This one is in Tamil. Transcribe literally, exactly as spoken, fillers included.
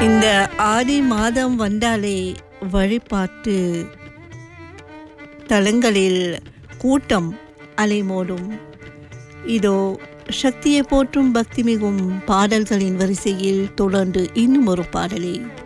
இந்த ஆடி மாதம் வந்தாலே வழிபாட்டு தலங்களில் கூட்டம் அலைமோதும். இதோ சக்தியை போற்றும் பக்தி மிகும் பாடல்களின் வரிசையில் தொடர்ந்து இன்னும் ஒரு பாடலை